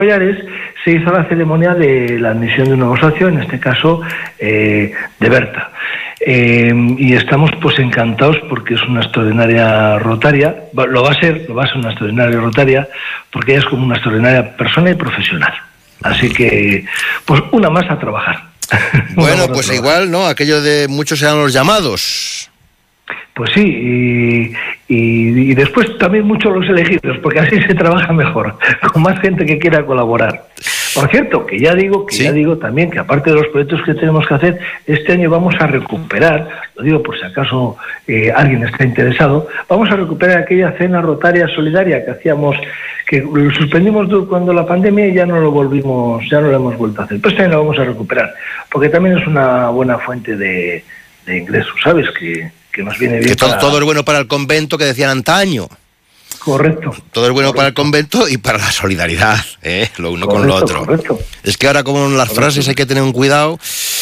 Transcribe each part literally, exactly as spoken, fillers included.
Collares se hizo la ceremonia de la admisión de un nuevo socio, en este caso eh, de Berta. Eh, y estamos pues encantados porque es una extraordinaria rotaria, lo va a ser, lo va a ser una extraordinaria rotaria, porque ella es como una extraordinaria persona y profesional. Así que, pues una más a trabajar. Bueno, pues trabajar. Igual, ¿no? Aquello de muchos serán los llamados. Pues sí, y, y, y después también muchos los elegidos, porque así se trabaja mejor, con más gente que quiera colaborar. Por cierto, que ya digo, que ¿Sí? ya digo también que aparte de los proyectos que tenemos que hacer, este año vamos a recuperar, lo digo por si acaso eh, alguien está interesado, vamos a recuperar aquella cena rotaria solidaria que hacíamos, que lo suspendimos cuando la pandemia y ya no lo volvimos, ya no lo hemos vuelto a hacer. Pues este año lo vamos a recuperar, porque también es una buena fuente de, de ingresos, ¿sabes? Que que nos viene bien. Que todo, para... todo es bueno para el convento, que decían antaño. Correcto. Todo es bueno correcto. para el convento y para la solidaridad, ¿eh? Lo uno correcto, con lo otro. Correcto. Es que ahora, como en las correcto. frases, hay que tener un cuidado.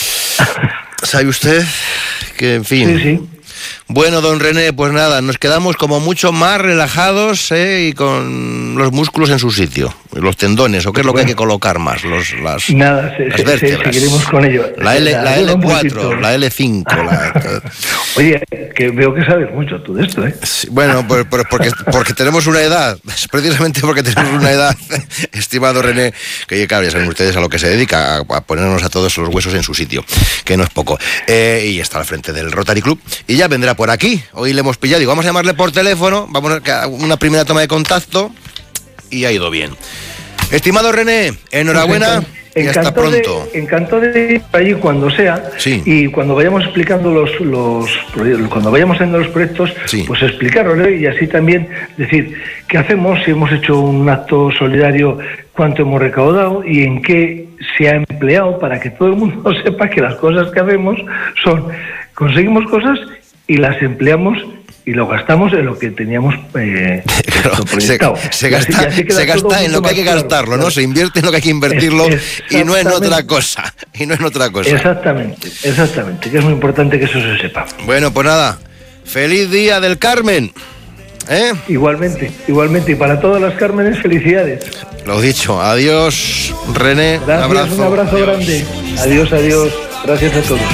¿Sabe usted? Que, en fin. Sí, sí. Bueno, don René, pues nada, nos quedamos como mucho más relajados, ¿eh? Y con los músculos en su sitio, los tendones, o qué es lo que hay que colocar más, los, las, nada, se, las se, vértebras. Se, seguiremos con ello. La, L, la, la L cuatro, la L cinco. La... Oye, que veo que sabes mucho tú de esto, ¿eh? Sí, bueno, pues, pues porque, porque tenemos una edad, precisamente porque tenemos una edad, estimado René, que claro, ya saben ustedes a lo que se dedica, a, a ponernos a todos los huesos en su sitio, que no es poco. Eh, y está al frente del Rotary Club, y ya vendrá por aquí. Hoy le hemos pillado y vamos a llamarle por teléfono, vamos a una primera toma de contacto y ha ido bien. Estimado René, enhorabuena y hasta pronto. De, encantado de ir allí cuando sea, sí. Y cuando vayamos explicando los, los cuando vayamos haciendo los proyectos, sí. Pues explicarlo y así también decir qué hacemos, si hemos hecho un acto solidario, cuánto hemos recaudado y en qué se ha empleado, para que todo el mundo sepa que las cosas que hacemos son, conseguimos cosas y las empleamos y lo gastamos en lo que teníamos eh, claro, proyectado. Se, se gasta, y así, y así se gasta en lo que hay que gastarlo, claro. ¿no? Se invierte en lo que hay que invertirlo es, y no en otra cosa. Y no en otra cosa. Exactamente, exactamente, que es muy importante que eso se sepa. Bueno, pues nada, feliz día del Carmen. ¿Eh? Igualmente, igualmente. Y para todas las Cármenes, felicidades. Lo dicho, adiós, René. Gracias, un abrazo, un abrazo adiós. grande. Adiós, adiós. Gracias a todos.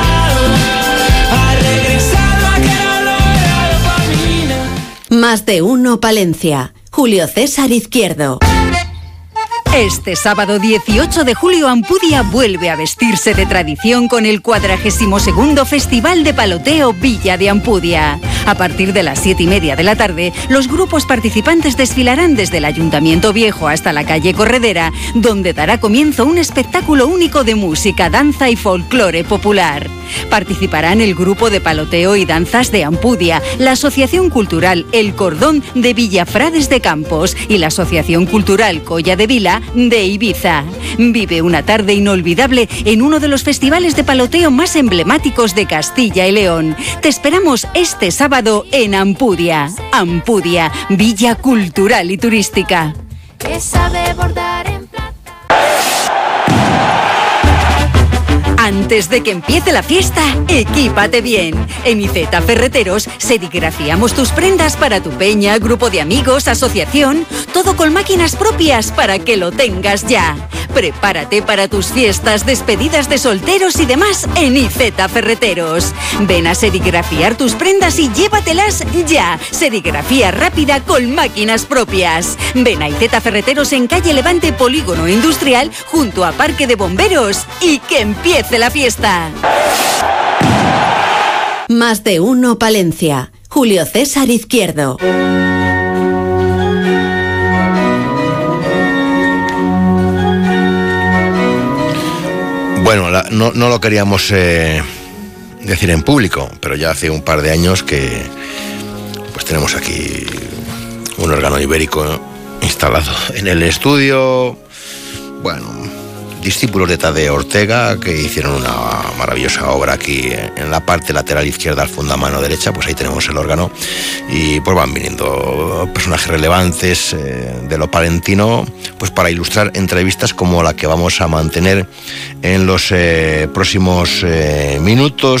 Más de uno Palencia. Julio César Izquierdo. Este sábado dieciocho de julio Ampudia vuelve a vestirse de tradición con el cuadragésimo segundo Festival de Paloteo Villa de Ampudia. A partir de las siete y media de la tarde, los grupos participantes desfilarán desde el Ayuntamiento Viejo hasta la calle Corredera, donde dará comienzo un espectáculo único de música, danza y folclore popular. Participarán el grupo de paloteo y danzas de Ampudia, la Asociación Cultural El Cordón de Villafrades de Campos y la Asociación Cultural Colla de Vila de Ibiza. Vive una tarde inolvidable en uno de los festivales de paloteo más emblemáticos de Castilla y León. Te esperamos este sábado en Ampudia. Ampudia, Villa Cultural y Turística. Que sabe bordar en plata. Antes de que empiece la fiesta, equípate bien. En Iceta Ferreteros serigrafiamos tus prendas para tu peña, grupo de amigos, asociación, todo con máquinas propias para que lo tengas ya. Prepárate para tus fiestas, despedidas de solteros y demás en Iceta Ferreteros. Ven a serigrafiar tus prendas y llévatelas ya. Serigrafía rápida con máquinas propias. Ven a Iceta Ferreteros en calle Levante, Polígono Industrial, junto a Parque de Bomberos, y que empiece la fiesta. Más de uno Palencia. Julio César Izquierdo. Bueno, la, no, no lo queríamos eh, decir en público, pero ya hace un par de años que pues tenemos aquí un órgano ibérico instalado en el estudio. Bueno, discípulos de Tadeo Ortega, que hicieron una maravillosa obra aquí en la parte lateral izquierda, al fondo a mano derecha. Pues ahí tenemos el órgano y pues van viniendo personajes relevantes eh, de lo palentino, pues para ilustrar entrevistas como la que vamos a mantener en los eh, próximos eh, minutos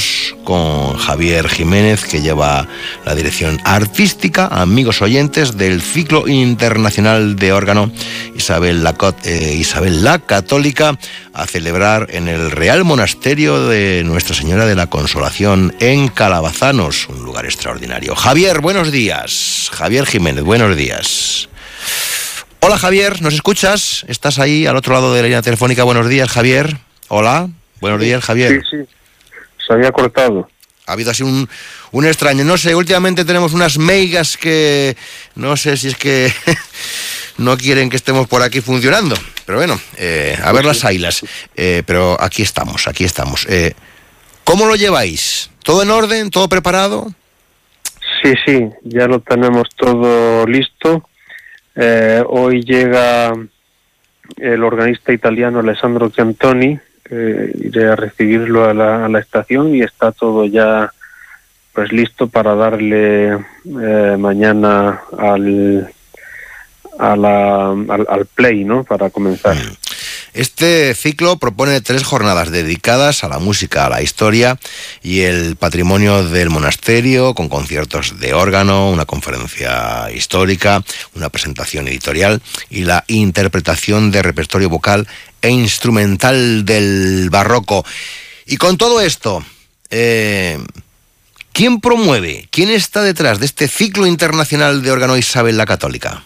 con Javier Jiménez, que lleva la dirección artística, amigos oyentes, del ciclo internacional de órgano Isabel la, eh, Isabel la Católica, a celebrar en el Real Monasterio de Nuestra Señora de la Consolación en Calabazanos, un lugar extraordinario. Javier, buenos días. Javier Jiménez, buenos días. Hola Javier, ¿nos escuchas? ¿Estás ahí al otro lado de la línea telefónica? Buenos días, Javier. Hola, buenos días, Javier. Sí, sí, se había cortado. Ha habido así un, un extraño, no sé, últimamente tenemos unas meigas que no sé si es que no quieren que estemos por aquí funcionando, pero bueno, eh, a ver las ailas, eh, pero aquí estamos, aquí estamos. Eh, ¿Cómo lo lleváis? ¿Todo en orden? ¿Todo preparado? Sí, sí, ya lo tenemos todo listo. Eh, hoy llega el organista italiano Alessandro Chiantoni, eh, iré a recibirlo a la, a la estación y está todo ya pues listo para darle eh, mañana al, a la, al, al play, ¿no? Para comenzar. Este ciclo propone tres jornadas dedicadas a la música, a la historia y el patrimonio del monasterio, con conciertos de órgano, una conferencia histórica, una presentación editorial y la interpretación de repertorio vocal e instrumental del barroco. Y con todo esto, eh, ¿quién promueve, quién está detrás de este ciclo internacional de órgano Isabel la Católica?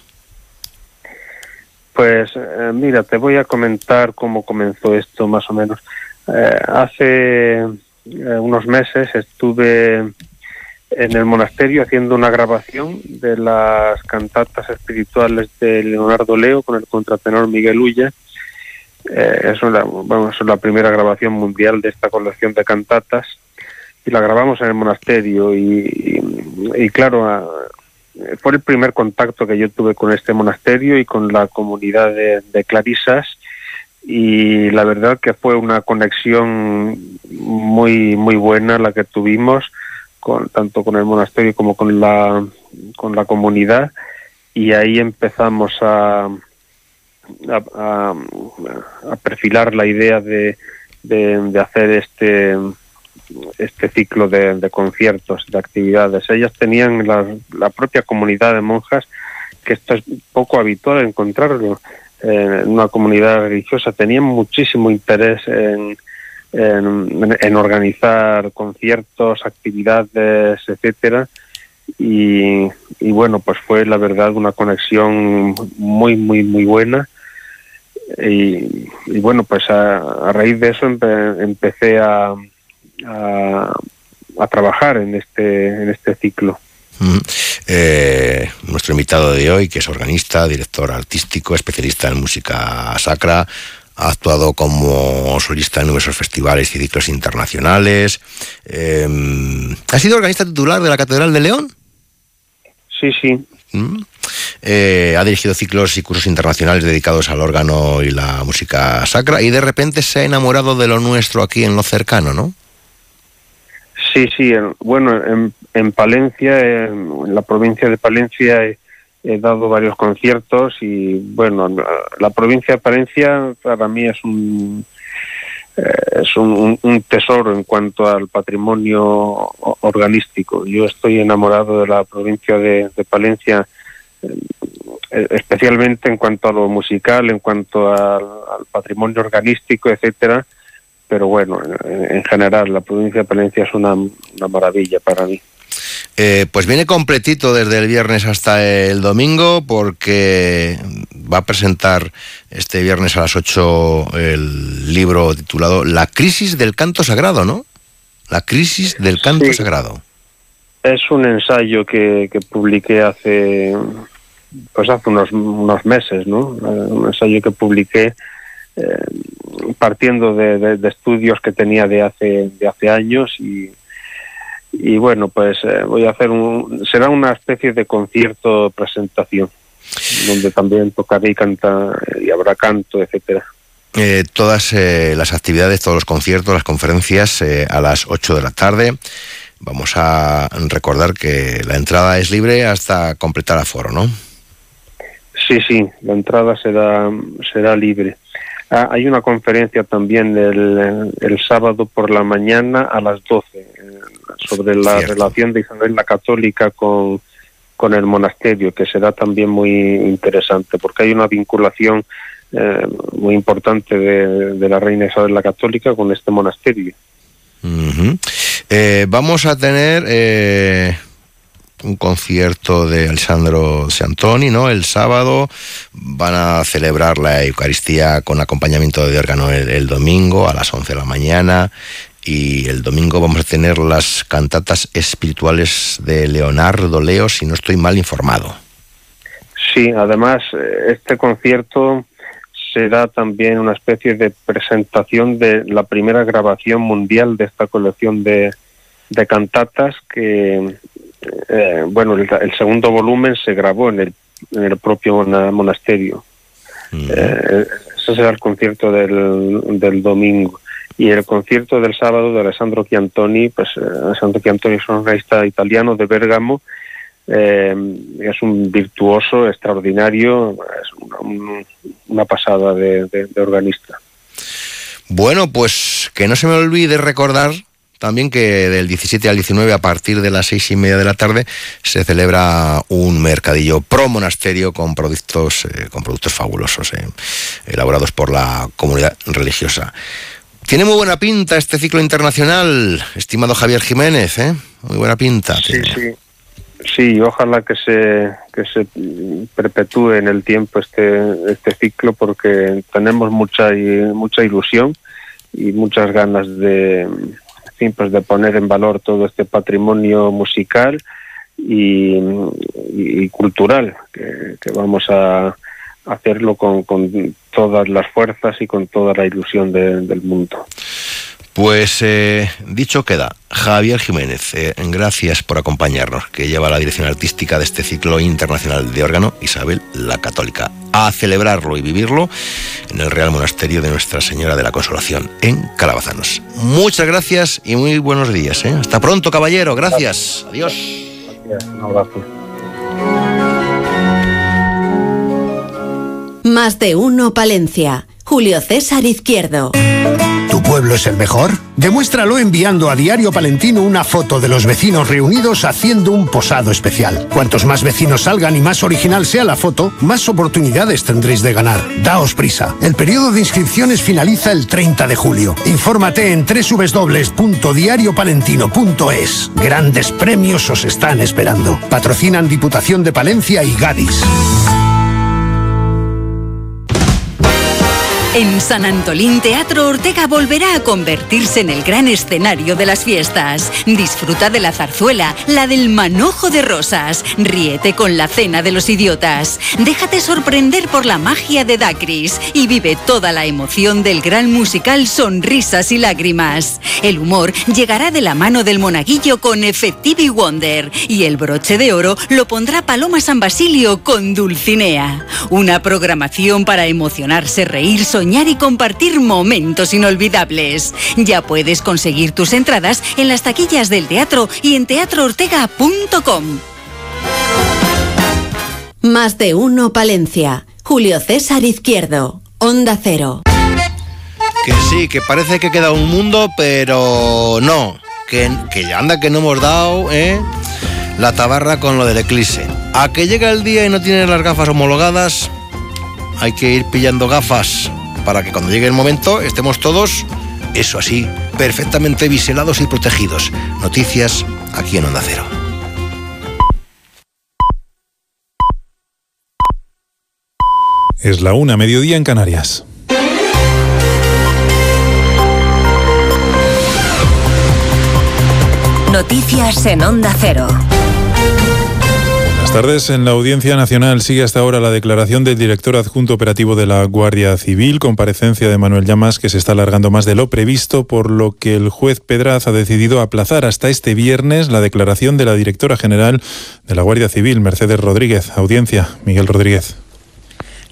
Pues eh, mira, te voy a comentar cómo comenzó esto más o menos. Eh, hace eh, unos meses estuve en el monasterio haciendo una grabación de las cantatas espirituales de Leonardo Leo con el contratenor Miguel Ulla. Eh, es, una, bueno, es la primera grabación mundial de esta colección de cantatas y la grabamos en el monasterio y, y, y claro... A, fue el primer contacto que yo tuve con este monasterio y con la comunidad de, de clarisas y la verdad que fue una conexión muy muy buena la que tuvimos con tanto con el monasterio como con la con la comunidad y ahí empezamos a a, a, a perfilar la idea de, de, de hacer este este ciclo de, de conciertos, de actividades. Ellas tenían la, la propia comunidad de monjas, que esto es poco habitual encontrarlo eh, en una comunidad religiosa, tenían muchísimo interés en, en, en organizar conciertos, actividades, etcétera, y, y bueno, pues fue la verdad una conexión muy, muy, muy buena. Y, y bueno, pues a, a raíz de eso empe, empecé a A, a trabajar en este en este ciclo. Mm. Eh, nuestro invitado de hoy, que es organista, director artístico, especialista en música sacra, ha actuado como solista en numerosos festivales y ciclos internacionales. Eh, ¿Ha sido organista titular de la Catedral de León? Sí, sí. Mm. Eh, ha dirigido ciclos y cursos internacionales dedicados al órgano y la música sacra y de repente se ha enamorado de lo nuestro aquí en lo cercano, ¿no? Sí, sí, bueno, en, en Palencia, en la provincia de Palencia, he, he dado varios conciertos y, bueno, la provincia de Palencia para mí es un eh, es un, un tesoro en cuanto al patrimonio organístico. Yo estoy enamorado de la provincia de, de Palencia, eh, especialmente en cuanto a lo musical, en cuanto al, al patrimonio organístico, etcétera. Pero bueno, en general la provincia de Palencia es una, una maravilla para mí. Eh, pues viene completito desde el viernes hasta el domingo, porque va a presentar este viernes a las ocho el libro titulado La crisis del canto sagrado, ¿no? La crisis del canto sí. sagrado. Es un ensayo que, que publiqué hace pues hace unos, unos meses, ¿no? Un ensayo que publiqué Eh, partiendo de, de, de estudios que tenía de hace de hace años y, y bueno, pues eh, voy a hacer un será una especie de concierto presentación donde también tocaré y cantar y habrá canto, etcétera. Eh, todas eh, las actividades, todos los conciertos, las conferencias eh, a las ocho de la tarde. Vamos a recordar que la entrada es libre hasta completar aforo, ¿no? Sí, sí, la entrada será será libre. Ah, hay una conferencia también el, el sábado por la mañana a las doce. sobre la Cierto. relación de Isabel la Católica con, con el monasterio, que será también muy interesante, porque hay una vinculación eh, muy importante de, de la reina Isabel la Católica con este monasterio. Uh-huh. Eh, vamos a tener eh, un concierto de Alessandro Santoni, ¿no? El sábado van a celebrar la Eucaristía con acompañamiento de órgano el, el domingo a las once de la mañana, y el domingo vamos a tener las cantatas espirituales de Leonardo Leo, si no estoy mal informado. Sí, además este concierto será también una especie de presentación de la primera grabación mundial de esta colección de, de cantatas que, eh, bueno, el, el segundo volumen se grabó en el, en el propio mona, monasterio. Mm. Eh, ese será el concierto del, del domingo. Y el concierto del sábado de Alessandro Chiantoni, pues eh, Alessandro Chiantoni es un organista italiano de Bérgamo. Eh, es un virtuoso extraordinario, es una, un, una pasada de, de, de organista. Bueno, pues que no se me olvide recordar también que del diecisiete al diecinueve, a partir de las seis y media de la tarde, se celebra un mercadillo pro monasterio con productos, eh, con productos fabulosos, eh, elaborados por la comunidad religiosa. Tiene muy buena pinta este ciclo internacional, estimado Javier Jiménez, ¿eh? Muy buena pinta. Sí, tiene. sí. Sí, ojalá que se que se perpetúe en el tiempo este este ciclo, porque tenemos mucha mucha ilusión y muchas ganas de, en fin, pues de poner en valor todo este patrimonio musical y, y, y cultural, que, que vamos a hacerlo con, con todas las fuerzas y con toda la ilusión de, del mundo. Pues eh, dicho queda. Javier Jiménez, eh, gracias por acompañarnos, que lleva la dirección artística de este ciclo internacional de órgano Isabel la Católica, a celebrarlo y vivirlo en el Real Monasterio de Nuestra Señora de la Consolación, en Calabazanos. Muchas gracias y muy buenos días, ¿eh? Hasta pronto, caballero. Gracias. Adiós. Gracias. Un abrazo. Más de uno Palencia. Julio César Izquierdo. ¿Tu pueblo es el mejor? Demuéstralo enviando a Diario Palentino una foto de los vecinos reunidos haciendo un posado especial. Cuantos más vecinos salgan y más original sea la foto, más oportunidades tendréis de ganar. Daos prisa. El periodo de inscripciones finaliza el treinta de julio. Infórmate en doble u doble u doble u punto diario palentino punto es. Grandes premios os están esperando. Patrocinan Diputación de Palencia y Gadis. En San Antolín, Teatro Ortega volverá a convertirse en el gran escenario de las fiestas. Disfruta de la zarzuela, la del manojo de rosas. Ríete con la cena de los idiotas. Déjate sorprender por la magia de Dacris y vive toda la emoción del gran musical Sonrisas y Lágrimas. El humor llegará de la mano del monaguillo con Effective Wonder, y el broche de oro lo pondrá Paloma San Basilio con Dulcinea. Una programación para emocionarse, reír, soñar y compartir momentos inolvidables. Ya puedes conseguir tus entradas en las taquillas del teatro y en teatro ortega punto com. Más de uno Palencia. Julio César Izquierdo. Onda Cero. Que sí, que parece que queda un mundo, pero no. Que, que anda que no hemos dado, ¿eh? La tabarra con lo del eclipse. A que llega el día y no tienes las gafas homologadas, hay que ir pillando gafas para que cuando llegue el momento estemos todos, eso así, perfectamente biselados y protegidos. Noticias aquí en Onda Cero. Es la una, mediodía en Canarias. Noticias en Onda Cero. Buenas tardes. En la Audiencia Nacional sigue hasta ahora la declaración del director adjunto operativo de la Guardia Civil, comparecencia de Manuel Llamas, que se está alargando más de lo previsto, por lo que el juez Pedraz ha decidido aplazar hasta este viernes la declaración de la directora general de la Guardia Civil, Mercedes Rodríguez. Audiencia, Miguel Rodríguez.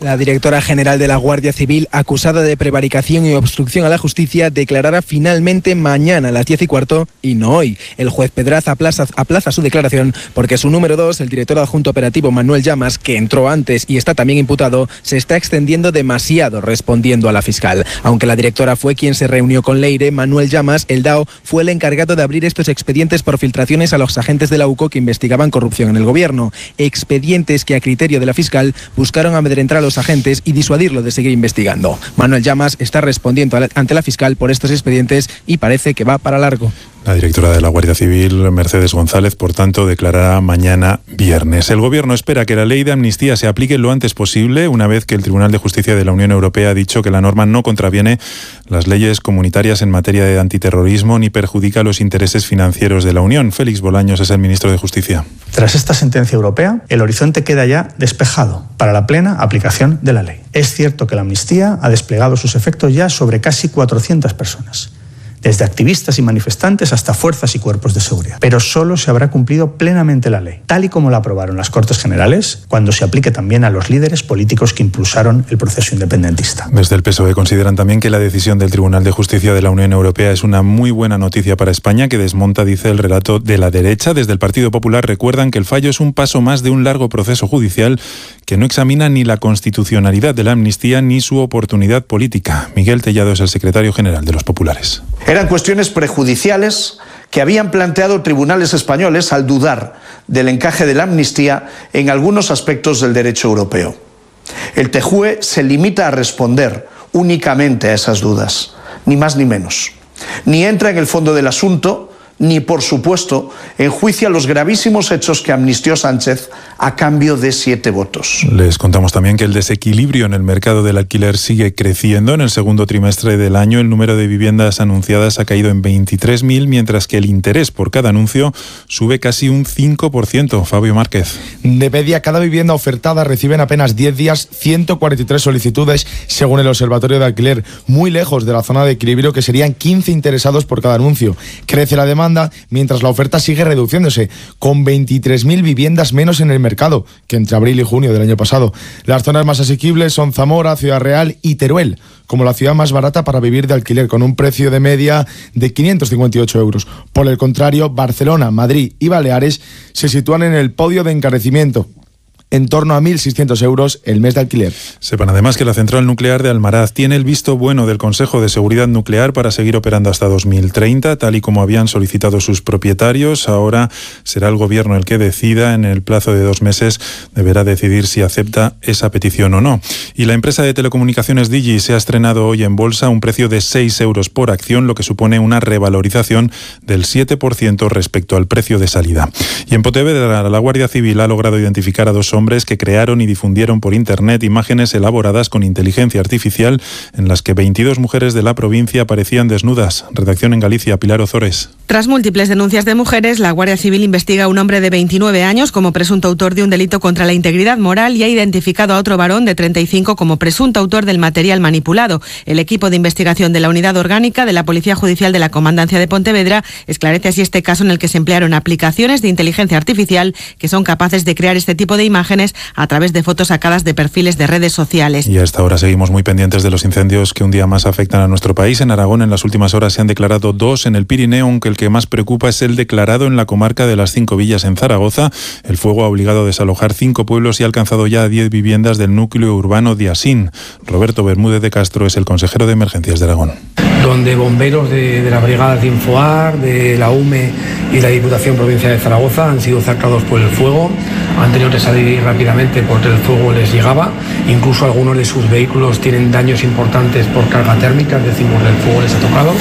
La directora general de la Guardia Civil, acusada de prevaricación y obstrucción a la justicia, declarará finalmente mañana a las diez y cuarto y no hoy. El juez Pedraz aplaza, aplaza su declaración porque su número dos, el director adjunto operativo Manuel Llamas, que entró antes y está también imputado, se está extendiendo demasiado respondiendo a la fiscal. Aunque la directora fue quien se reunió con Leire, Manuel Llamas, el D A O, fue el encargado de abrir estos expedientes por filtraciones a los agentes de la U C O que investigaban corrupción en el gobierno. Expedientes que, a criterio de la fiscal, buscaron amedrentar a los agentes y disuadirlo de seguir investigando. Manuel Llamas está respondiendo ante la fiscal por estos expedientes y parece que va para largo. La directora de la Guardia Civil, Mercedes González, por tanto, declarará mañana viernes. El Gobierno espera que la ley de amnistía se aplique lo antes posible, una vez que el Tribunal de Justicia de la Unión Europea ha dicho que la norma no contraviene las leyes comunitarias en materia de antiterrorismo ni perjudica los intereses financieros de la Unión. Félix Bolaños es el ministro de Justicia. Tras esta sentencia europea, el horizonte queda ya despejado para la plena aplicación de la ley. Es cierto que la amnistía ha desplegado sus efectos ya sobre casi cuatrocientas personas, desde activistas y manifestantes hasta fuerzas y cuerpos de seguridad. Pero solo se habrá cumplido plenamente la ley, tal y como la aprobaron las Cortes Generales, cuando se aplique también a los líderes políticos que impulsaron el proceso independentista. Desde el P S O E consideran también que la decisión del Tribunal de Justicia de la Unión Europea es una muy buena noticia para España, que desmonta, dice, el relato de la derecha. Desde el Partido Popular recuerdan que el fallo es un paso más de un largo proceso judicial que no examina ni la constitucionalidad de la amnistía ni su oportunidad política. Miguel Tellado es el secretario general de los populares. Eran cuestiones prejudiciales que habían planteado tribunales españoles al dudar del encaje de la amnistía en algunos aspectos del derecho europeo. El T J U E se limita a responder únicamente a esas dudas, ni más ni menos. Ni entra en el fondo del asunto, ni, por supuesto, enjuicia los gravísimos hechos que amnistió Sánchez a cambio de siete votos. Les contamos también que el desequilibrio en el mercado del alquiler sigue creciendo. En el segundo trimestre del año, el número de viviendas anunciadas ha caído en veintitrés mil, mientras que el interés por cada anuncio sube casi un cinco por ciento. Fabio Márquez. De media, cada vivienda ofertada recibe en apenas diez días ciento cuarenta y tres solicitudes, según el Observatorio de Alquiler, muy lejos de la zona de equilibrio, que serían quince interesados por cada anuncio. Crece la demanda, mientras la oferta sigue reduciéndose, con veintitrés mil viviendas menos en el mercado que entre abril y junio del año pasado. Las zonas más asequibles son Zamora, Ciudad Real y Teruel, como la ciudad más barata para vivir de alquiler, con un precio de media de quinientos cincuenta y ocho euros. Por el contrario, Barcelona, Madrid y Baleares se sitúan en el podio de encarecimiento, en torno a mil seiscientos euros el mes de alquiler. Sepan además que la central nuclear de Almaraz tiene el visto bueno del Consejo de Seguridad Nuclear para seguir operando hasta dos mil treinta, tal y como habían solicitado sus propietarios. Ahora será el Gobierno el que decida. En el plazo de dos meses deberá decidir si acepta esa petición o no. Y la empresa de telecomunicaciones Digi se ha estrenado hoy en bolsa a un precio de seis euros por acción, lo que supone una revalorización del siete por ciento respecto al precio de salida. Y en Pontevedra, la Guardia Civil ha logrado identificar a dos hombres hombres que crearon y difundieron por internet imágenes elaboradas con inteligencia artificial en las que veintidós mujeres de la provincia aparecían desnudas. Redacción en Galicia, Pilar Ozores. Tras múltiples denuncias de mujeres, la Guardia Civil investiga a un hombre de veintinueve años como presunto autor de un delito contra la integridad moral y ha identificado a otro varón de treinta y cinco como presunto autor del material manipulado. El equipo de investigación de la Unidad Orgánica de la Policía Judicial de la Comandancia de Pontevedra esclarece así este caso en el que se emplearon aplicaciones de inteligencia artificial que son capaces de crear este tipo de imágenes a través de fotos sacadas de perfiles de redes sociales. Y a esta hora seguimos muy pendientes de los incendios que un día más afectan a nuestro país. En Aragón, en las últimas horas se han declarado dos en el Pirineo, aunque el que más preocupa es el declarado en la comarca de las Cinco Villas, en Zaragoza. El fuego ha obligado a desalojar cinco pueblos y ha alcanzado ya a diez viviendas del núcleo urbano de Asín. Roberto Bermúdez de Castro es el consejero de Emergencias de Aragón. Donde bomberos de, de la brigada de Infoar, de la U M E y la Diputación Provincial de Zaragoza han sido cercados por el fuego, han tenido que salir rápidamente porque el fuego les llegaba. Incluso algunos de sus vehículos tienen daños importantes por carga térmica, es decir, el fuego les ha tocado.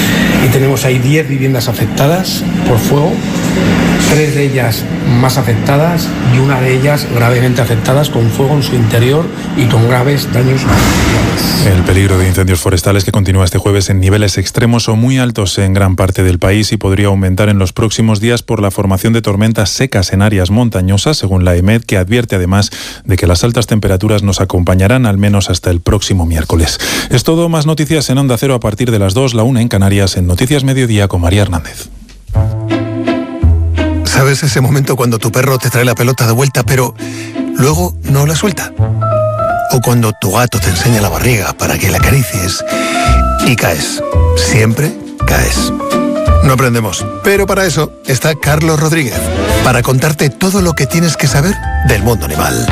Y tenemos ahí diez viviendas afectadas por fuego, tres de ellas más afectadas y una de ellas gravemente afectadas con fuego en su interior y con graves daños materiales. El peligro de incendios forestales que continúa este jueves en niveles extremos o muy altos en gran parte del país y podría aumentar en los próximos días por la formación de tormentas secas en áreas montañosas, según la EMET, que advierte además de que las altas temperaturas nos acompañarán al menos hasta el próximo miércoles. Es todo, más noticias en Onda Cero a partir de las dos, la una en Canarias, en Noticias Mediodía con María Hernández. ¿Sabes ese momento cuando tu perro te trae la pelota de vuelta, pero luego no la suelta? o cuando tu gato te enseña la barriga para que la acaricies y caes. Siempre caes. No aprendemos, pero para eso está Carlos Rodríguez, para contarte todo lo que tienes que saber del mundo animal.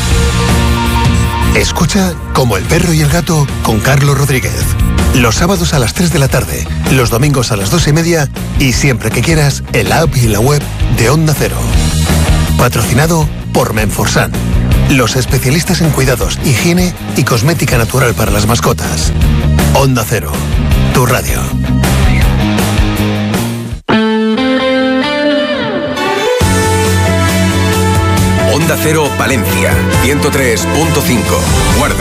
Escucha Como el perro y el gato con Carlos Rodríguez. Los sábados a las tres de la tarde, los domingos a las dos y media y siempre que quieras en la app y la web de Onda Cero. Patrocinado por Menforsan, los especialistas en cuidados, higiene y cosmética natural para las mascotas. Onda Cero, tu radio. Onda Cero Palencia, ciento tres punto cinco. Guarda.